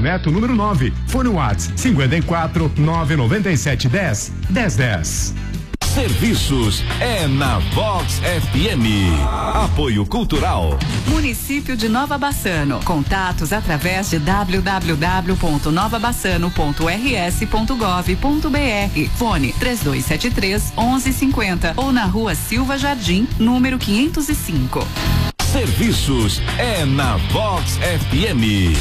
Neto, número 9. Fone WhatsApp 54 997 10 1010. Serviços é na Vox FM. Apoio Cultural. Município de Nova Bassano. Contatos através de www.novabassano.rs.gov.br. Fone 3273-1150 ou na Rua Silva Jardim, número 505. Serviços é na Vox FM.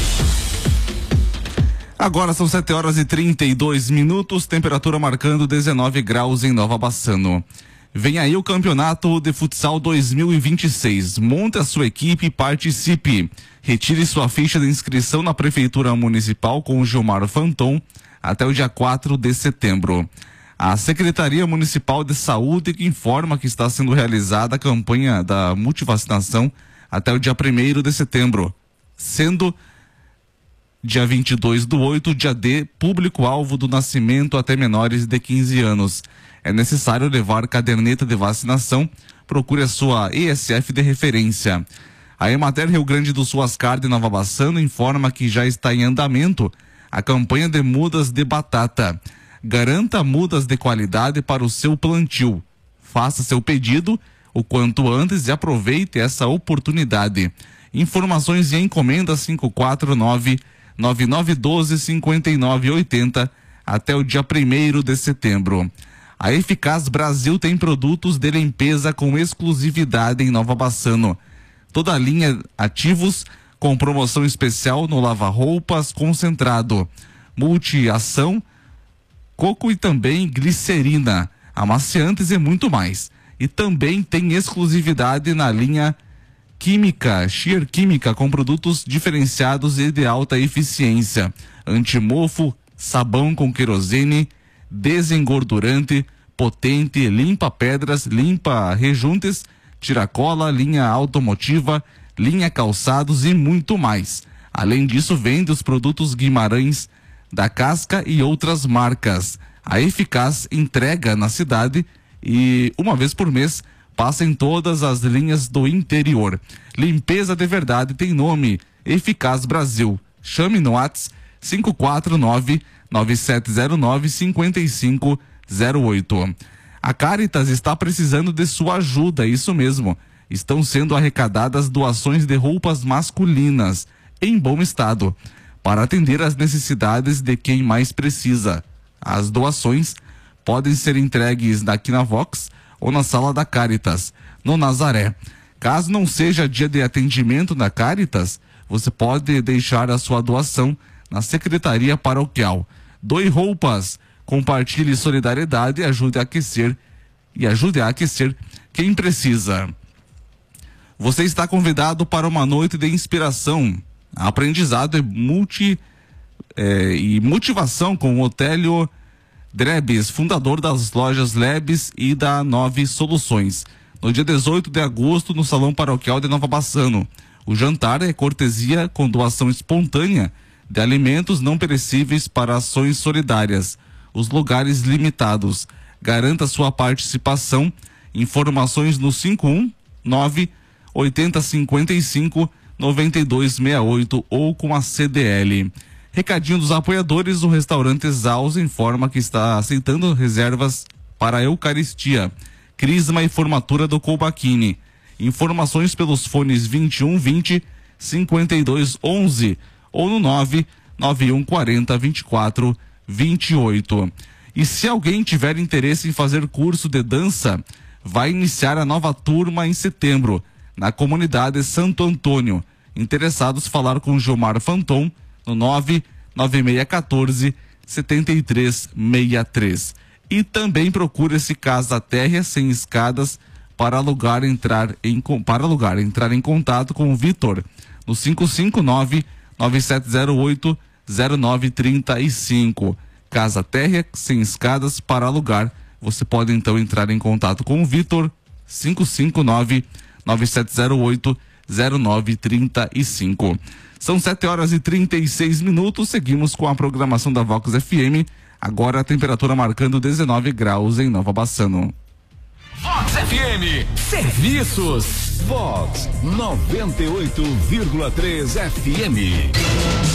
Agora são 7h32, temperatura marcando 19 graus em Nova Bassano. Vem aí o Campeonato de Futsal 2026. Monte a sua equipe e participe. Retire sua ficha de inscrição na Prefeitura Municipal com o Gilmar Fanton até o dia 4 de setembro. A Secretaria Municipal de Saúde informa que está sendo realizada a campanha da multivacinação até o dia 1º de setembro, sendo dia 22/8, dia D, público-alvo do nascimento até menores de 15 anos. É necessário levar caderneta de vacinação. Procure a sua ESF de referência. A Emater Rio Grande do Sul Ascar de Nova Bassano informa que já está em andamento a campanha de mudas de batata. Garanta mudas de qualidade para o seu plantio. Faça seu pedido o quanto antes e aproveite essa oportunidade. Informações e encomendas 549-9912-5980 até o dia 1º de setembro. A Eficaz Brasil tem produtos de limpeza com exclusividade em Nova Bassano. Toda a linha ativos com promoção especial no lava-roupas concentrado, multi-ação, coco e também glicerina, amaciantes e muito mais. E também tem exclusividade na linha Química, Shear Química, com produtos diferenciados e de alta eficiência. Antimofo, sabão com querosene, desengordurante, potente, limpa pedras, limpa rejuntes, tiracola, linha automotiva, linha calçados e muito mais. Além disso, vende os produtos Guimarães da Casca e outras marcas. A Eficaz entrega na cidade e uma vez por mês passa em todas as linhas do interior. Limpeza de verdade tem nome: Eficaz Brasil. Chame no WhatsApp 549-9709-5508. A Caritas está precisando de sua ajuda, isso mesmo. Estão sendo arrecadadas doações de roupas masculinas em bom estado para atender às necessidades de quem mais precisa. As doações podem ser entregues aqui na Vox ou na sala da Caritas, no Nazaré. Caso não seja dia de atendimento na Caritas, você pode deixar a sua doação na Secretaria Paroquial. Doe roupas, compartilhe solidariedade e ajude a aquecer quem precisa. Você está convidado para uma noite de inspiração, aprendizado e motivação com o Otélio Drebes, fundador das lojas Lebes e da Nove Soluções, no dia 18 de agosto no Salão Paroquial de Nova Bassano. O jantar é cortesia com doação espontânea de alimentos não perecíveis para ações solidárias. Os lugares limitados. Garanta sua participação. Informações no 519-8055-9268 ou com a CDL. Recadinho dos apoiadores: o restaurante Exaus informa que está aceitando reservas para a Eucaristia, Crisma e formatura do Colbachini. Informações pelos fones 2120-5211 ou no 99140-2428. E se alguém tiver interesse em fazer curso de dança, vai iniciar a nova turma em setembro, na comunidade Santo Antônio. Interessados, falar com Gilmar Fanton no 99614-7363. E também procure esse Casa Térrea sem escadas para alugar, entrar em contato com o Vitor no 559-9708-0935. Casa Térrea sem escadas para alugar. Você pode então entrar em contato com o Vitor 559-9708-0935. São 7h36. Seguimos com a programação da Vox FM. Agora a temperatura marcando 19 graus em Nova Bassano. Vox FM, serviços. Vox 98,3 FM.